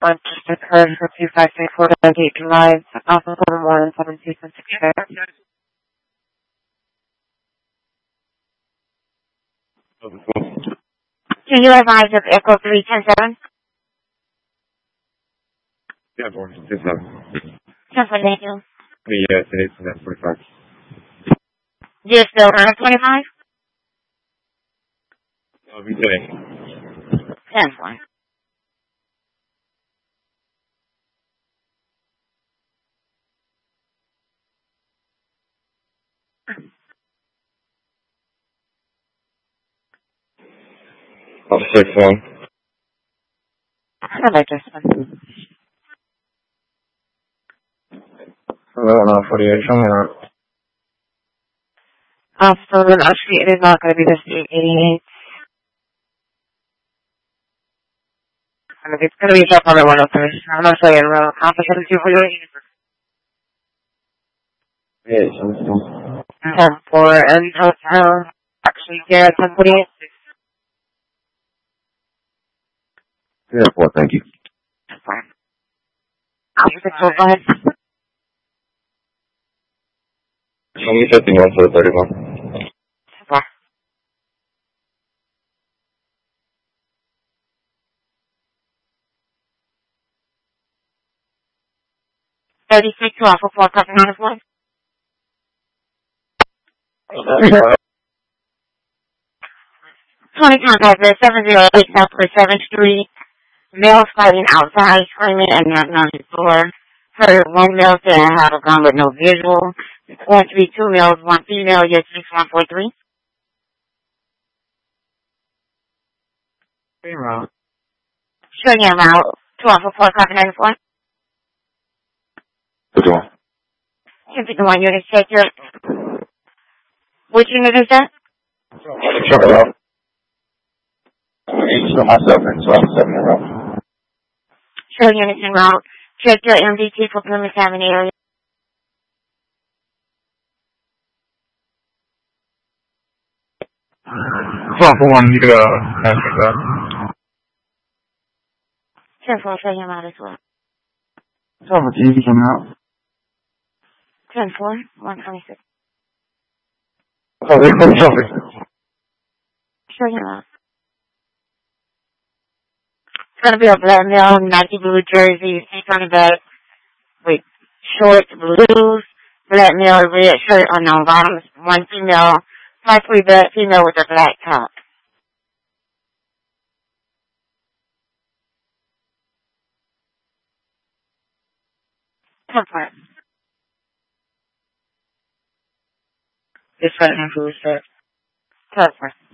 just occurred for 2534 Gate Drive, Alpha 717276. Can you advise of Echo 310-7? Yeah, 427. Thank you. Yeah, today's 45. Do you still earn 25? I'll be today. 10-4. I'll 6-1. Hello, Justin. Hello, 48. Show me that. So then actually it is not going to be the state 88. It's going to be up on the 103. I'm not sure you're wrong. Alpha 72 for you. Yeah, so 10-4 and hotel. Actually, yeah, 10-48. yeah, 4, thank you. Alpha 6, go ahead. Show me 51 for the 31. 36 to Alpha 4, copy 94. 20 contact is 708 Southwest 7th Street. Males fighting outside, screaming and knocking on his door. Heard one male saying I have a gun with no visual. Going to be 2 males, 1 female, yes, 6143. Route. Showing you route to Alpha 4, copy 94. Which one? 1051 unit, check your... Which unit is that? Show me out. Show myself in, so I'm 7 in route. Showing units en route. Check your MDT for Plymouth Avenue area. For 1, you could, ask that. 10-4, showing you route as well. So, it's easy coming out. 10-4, 126. Oh, they close something. Showing you route. It's going to be a black male, Nike blue jersey, seats on the back, with shorts, blues, black male, red shirt on the bottom, 1 female, possibly black female with a black top. Comfort. This right now, who is that? Comfort.